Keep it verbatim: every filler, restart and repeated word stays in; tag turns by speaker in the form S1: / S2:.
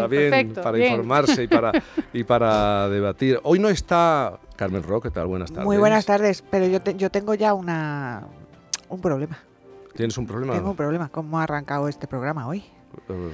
S1: está bien,
S2: perfecto,
S1: para
S2: bien.
S1: informarse y para, y para debatir. Hoy no está Carmen Ro, ¿qué tal? Buenas tardes.
S3: Muy buenas tardes, pero yo, te, yo tengo ya una un problema.
S1: ¿Tienes un problema?
S3: Tengo un problema. ¿Cómo ha arrancado este programa hoy?
S1: Uh,